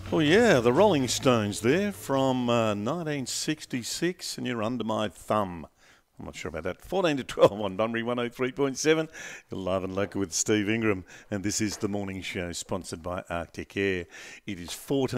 Well, yeah, the Rolling Stones there from 1966, and you're under my thumb. I'm not sure about that. 14 to 12 on Bunbury 103.7. You're live and local with Steve Ingram, and this is the morning show sponsored by Arctic Air. It is 14